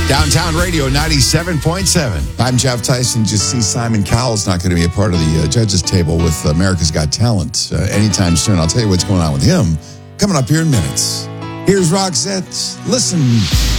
Downtown Radio 97.7. I'm Jeff Tyson. Just see Simon Cowell's not going to be a part of the judges table with America's Got Talent anytime soon. I'll tell you what's going on with him coming up here in minutes. Here's Roxette. Listen.